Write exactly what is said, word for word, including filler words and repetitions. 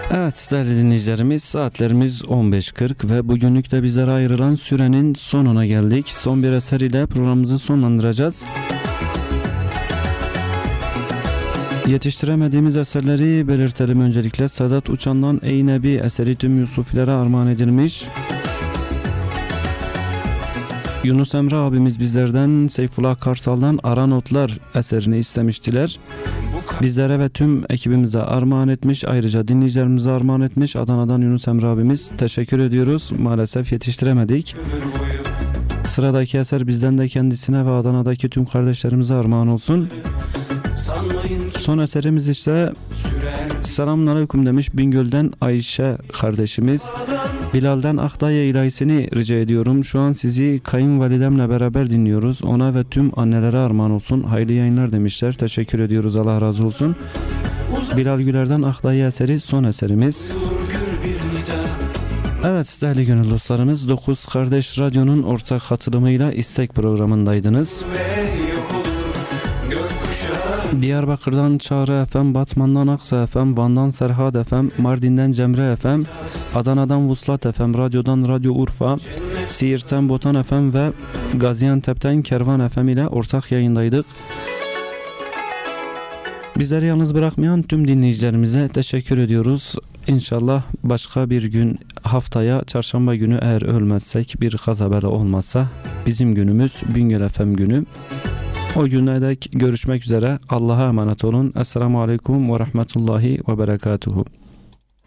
Evet değerli dinleyicilerimiz, saatlerimiz on beş kırk ve bugünlük de bizlere ayrılan sürenin sonuna geldik. Son bir eser ile programımızı sonlandıracağız. Yetiştiremediğimiz eserleri belirtelim öncelikle. Sedat Uçan'dan Ey Nebi eseri tüm Yusufilere armağan edilmiş. Yunus Emre abimiz bizlerden Seyfullah Kartal'dan Ara Notlar eserini istemiştiler. Bizlere ve tüm ekibimize armağan etmiş. Ayrıca dinleyicilerimize armağan etmiş. Adana'dan Yunus Emre abimiz. Teşekkür ediyoruz. Maalesef yetiştiremedik. Sıradaki eser bizden de kendisine ve Adana'daki tüm kardeşlerimize armağan olsun. Son eserimiz ise Selamünaleyküm demiş Bingöl'den Ayşe kardeşimiz. Bilal'den Akdaya ilahisini rica ediyorum. Şu an sizi kayınvalidemle beraber dinliyoruz. Ona ve tüm annelere armağan olsun. Hayırlı yayınlar demişler. Teşekkür ediyoruz. Allah razı olsun. Bilal Güler'den Akdaya eseri son eserimiz. Evet değerli gönül dostlarımız, Dokuz Kardeş Radyo'nun ortak katılımıyla istek programındaydınız. Diyarbakır'dan Çağrı F M, Batman'dan Aksa F M, Van'dan Serhat F M, Mardin'den Cemre F M, Adana'dan Vuslat F M, Radyo'dan Radyo Urfa, Siirt'ten Botan F M ve Gaziantep'ten Kervan F M ile ortak yayındaydık. Bizleri yalnız bırakmayan tüm dinleyicilerimize teşekkür ediyoruz. İnşallah başka bir gün, haftaya çarşamba günü eğer ölmezsek, bir kaza bela olmazsa bizim günümüz Bingöl F M günü. O güne dek görüşmek üzere. Allah'a emanet olun. Esselamu Aleyküm ve Rahmetullahi ve Berekatuhu.